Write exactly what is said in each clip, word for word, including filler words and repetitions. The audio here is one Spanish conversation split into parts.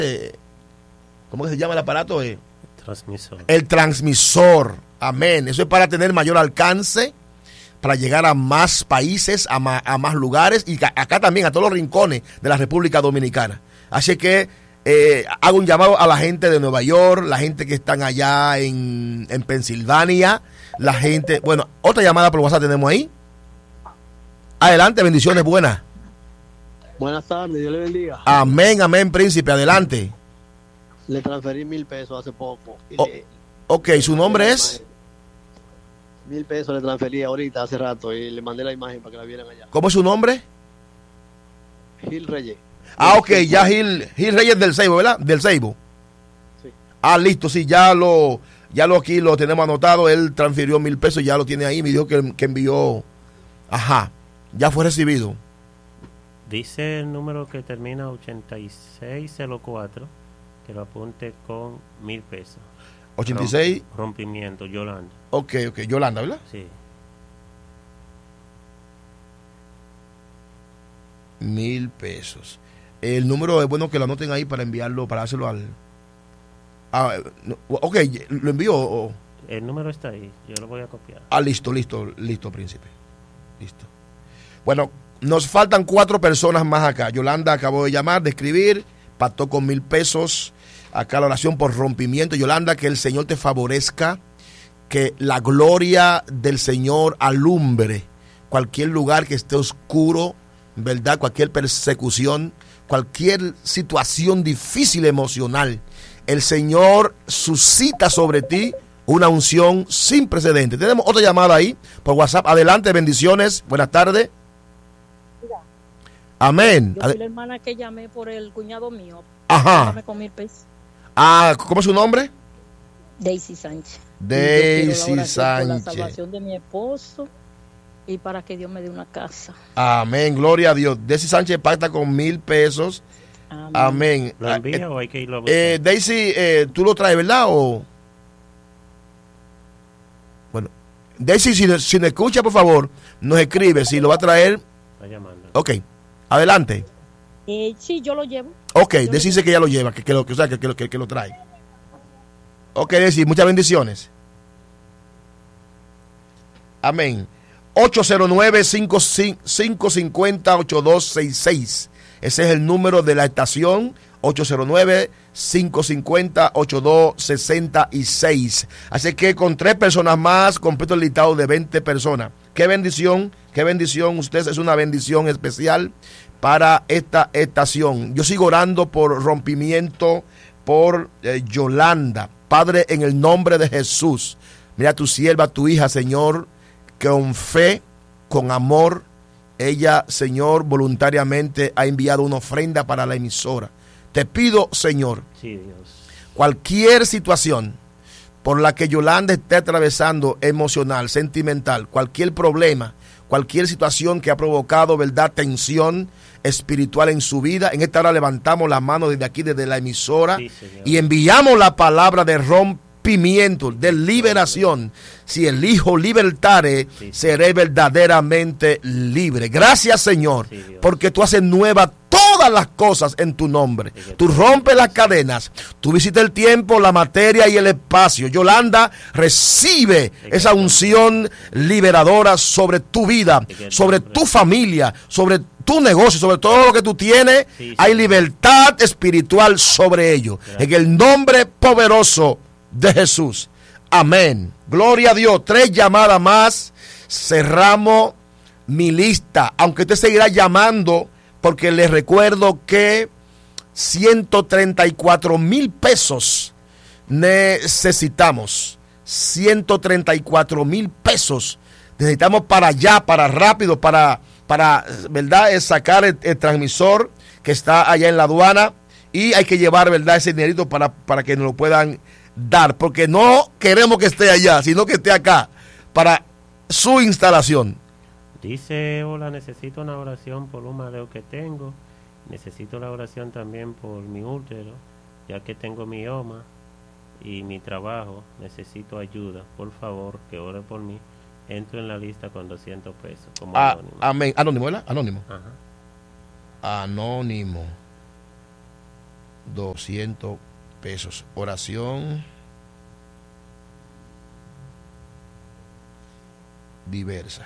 Eh, ¿Cómo que se llama el aparato? Eh, Transmisor. El transmisor. Amén. Eso es para tener mayor alcance, para llegar a más países, a, ma, a más lugares y ca, acá también, a todos los rincones de la República Dominicana. Así que eh, hago un llamado a la gente de Nueva York, la gente que están allá en, en Pensilvania, la gente... Bueno, otra llamada por WhatsApp tenemos ahí. Adelante, bendiciones, buenas. Buenas tardes, Dios le bendiga. Amén, amén, príncipe, adelante. Le transferí mil pesos hace poco. Y Oh, le, ok, ¿su nombre es? Mil pesos le transferí ahorita, hace rato, y le mandé la imagen para que la vieran allá. ¿Cómo es su nombre? Gil Reyes. Ah, ok, ya Gil, Gil Reyes del Ceibo, ¿verdad? Del Ceibo. Sí. Ah, listo, sí, ya lo, ya lo aquí lo tenemos anotado. Él transfirió mil pesos, ya lo tiene ahí. Me dijo que, que envió. Ajá, ya fue recibido. Dice el número que termina ochenta y seis cero cuatro, que lo apunte con mil pesos. ochenta y seis. Rompimiento, Yolanda. Ok, ok, Yolanda, ¿verdad? Sí. Mil pesos. El número es bueno que lo anoten ahí para enviarlo, para hacerlo al... Ah, no, ok, ¿lo envío o...? El número está ahí, yo lo voy a copiar. Ah, listo, listo, listo, príncipe. Listo. Bueno, nos faltan cuatro personas más acá. Yolanda acabó de llamar, de escribir, pactó con mil pesos. Acá la oración por rompimiento. Yolanda, que el Señor te favorezca, que la gloria del Señor alumbre cualquier lugar que esté oscuro, ¿verdad? Cualquier persecución, cualquier situación difícil emocional. El Señor suscita sobre ti una unción sin precedentes. Tenemos otra llamada ahí por WhatsApp. Adelante, bendiciones. Buenas tardes. Amén. Yo soy la hermana que llamé por el cuñado mío. Ajá. Con mil pesos. Ah, ¿cómo es su nombre? Daisy Sánchez. Daisy la Sánchez. Por la salvación de mi esposo y para que Dios me dé una casa. Amén, gloria a Dios. Daisy Sánchez pacta con mil pesos. Amén. Amén. ¿Lo envía eh, o hay que irlo a buscar? Eh, Daisy, eh, tú lo traes, ¿verdad? O... Bueno, Daisy, si, si nos escucha, por favor, nos escribe si lo va a traer. Está llamando. Ok, adelante. Eh, sí, yo lo llevo. Ok, Daisy dice que ya lo lleva, que, que, lo, que, o sea, que, que, que, que lo trae. Ok, Daisy, muchas bendiciones. Amén. ocho cero nueve, cinco cinco cinco cero, ocho dos seis seis. Ese es el número de la estación. ocho cero nueve, cinco cinco cero, ocho dos seis seis. Así que con tres personas más completo el listado de veinte personas. Qué bendición, qué bendición. Usted es una bendición especial para esta estación. Yo sigo orando por rompimiento por eh, Yolanda. Padre, en el nombre de Jesús, mira tu sierva, tu hija, Señor, que con fe, con amor, ella, Señor, voluntariamente ha enviado una ofrenda para la emisora. Te pido, Señor, sí, Dios, cualquier situación por la que Yolanda esté atravesando, emocional, sentimental, cualquier problema, cualquier situación que ha provocado, verdad, tensión espiritual en su vida, en esta hora levantamos la mano desde aquí, desde la emisora, sí, y enviamos la palabra de rompimiento, de liberación. Si el Hijo libertare, sí, seré verdaderamente libre. Gracias, Señor, sí, porque tú haces nueva todas las cosas en tu nombre. Tú rompes las cadenas, tú visitas el tiempo, la materia y el espacio. Yolanda, recibe esa unción liberadora sobre tu vida, sobre tu familia, sobre tu negocio, sobre todo lo que tú tienes. Hay libertad espiritual sobre ello. En el nombre poderoso de Jesús. Amén. Gloria a Dios. Tres llamadas más. Cerramos mi lista. Aunque usted seguirá llamando, porque les recuerdo que ciento treinta y cuatro mil pesos necesitamos. ciento treinta y cuatro mil pesos necesitamos para allá, para rápido, para, para ¿verdad? Es sacar el, el transmisor que está allá en la aduana y hay que llevar, ¿verdad? Ese dinerito para, para que nos lo puedan dar, porque no queremos que esté allá, sino que esté acá para su instalación. Dice, hola, necesito una oración por un mareo que tengo. Necesito la oración también por mi útero, ya que tengo mioma y mi trabajo. Necesito ayuda. Por favor, que ore por mí. Entro en la lista con doscientos pesos. Como ah, anónimo. Amén. Anónimo, ¿verdad? Anónimo. Ajá. Anónimo. doscientos pesos. Oración diversa.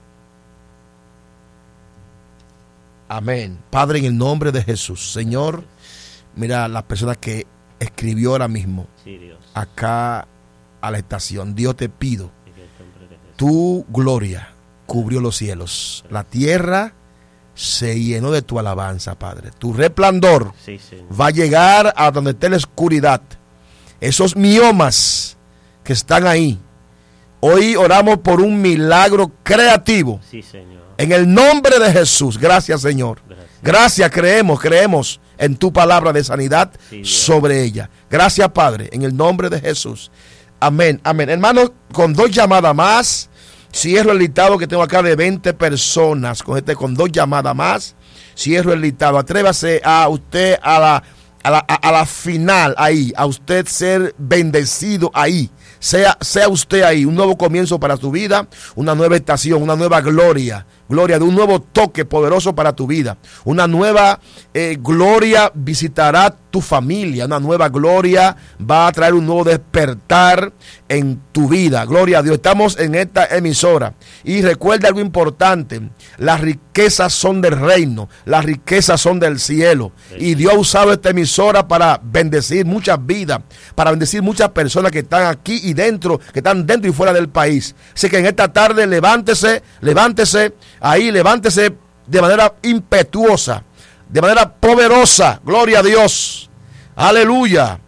Amén. Padre, en el nombre de Jesús, Señor, mira las personas que escribió ahora mismo, Sí, Dios. acá a la estación. Dios, te pido, En el nombre de Jesús. tu gloria cubrió los cielos, la tierra se llenó de tu alabanza, Padre. Tu resplandor Sí, Señor. va a llegar a donde esté la oscuridad. Esos miomas que están ahí, hoy oramos por un milagro creativo. Sí, Señor. En el nombre de Jesús, gracias, Señor. Gracias. Gracias, creemos, creemos en tu palabra de sanidad Sí, Dios. sobre ella. Gracias, Padre, en el nombre de Jesús. Amén, amén. Hermanos, con dos llamadas más, cierro el listado que tengo acá de veinte personas. Con este, con dos llamadas más, cierro el listado. Atrévase a usted a la, a la, a, a la final ahí, a usted ser bendecido ahí. Sea, sea usted ahí, un nuevo comienzo para tu vida, una nueva estación, una nueva gloria, gloria de un nuevo toque poderoso para tu vida, una nueva eh, gloria visitará tu familia, una nueva gloria va a traer un nuevo despertar en tu vida. Gloria a Dios. Estamos en esta emisora y recuerda algo importante: las riquezas son del reino, las riquezas son del cielo, y Dios ha usado esta emisora para bendecir muchas vidas, para bendecir muchas personas que están aquí y dentro, que están dentro y fuera del país. Así que en esta tarde levántese, levántese ahí, levántese de manera impetuosa, de manera poderosa. Gloria a Dios. Aleluya.